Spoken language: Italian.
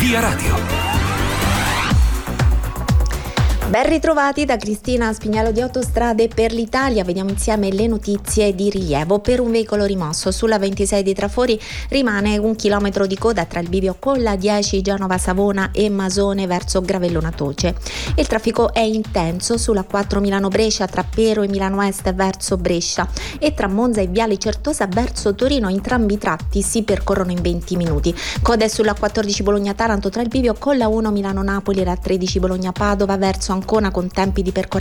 Via Radio. Ben ritrovati da Cristina Spignello di Autostrade per l'Italia. Vediamo insieme le notizie di rilievo. Per un veicolo rimosso sulla 26 di Trafori rimane 1 chilometro di coda tra il bivio con la 10 Genova Savona e Masone verso Gravellona Toce. Il traffico è intenso sulla 4 Milano Brescia tra Pero e Milano Est verso Brescia e tra Monza e Viale Certosa verso Torino. Entrambi i tratti si percorrono in 20 minuti. Code sulla 14 Bologna Taranto tra il bivio con la 1 Milano Napoli e la 13 Bologna Padova verso Ancona con tempi di percorrenza